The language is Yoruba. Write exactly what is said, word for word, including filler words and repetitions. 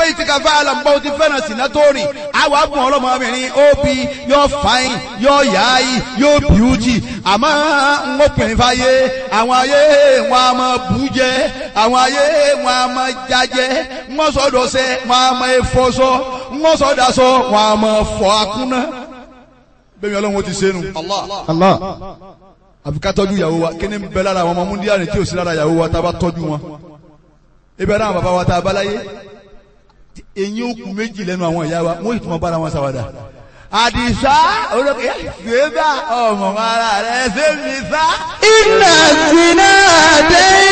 baytika fa'lam bó ti fẹ́ràn sínà tó rìn àwọn abùn ọlọ́mọbìnrin ó bí yóò fáyín yóò yáyí yóò bíútì àmọ́ ń obìnrin fáyé àwọn ayé wọn a máa bú jẹ àwọn ayé wọn a máa jájẹ wọn sọdọ̀sẹ̀ wọn a máa fọṣọ wọn sọdasọ wọn a máa fọ akúnná bẹ́ẹ̀ ni ọlọ́run ti sẹ́nu. Allah àfi ká tọ́jú ìyàwó wa kí ni ń bẹ lára àwọn ọmọ múndíá ni tí ò sí lára ìyàwó wa tá a bá tọ́jú wọn. ibẹ̀ náà bàbá wa tá a bá láyé eyín òkú méjì lẹ́nu àwọn ìyá wa wọ́n ìtumọ̀ bára wọn sáwádà. àdìsá olókè gbégbá ọmọ ara rẹ̀ ṣé mi sá. iná síná dé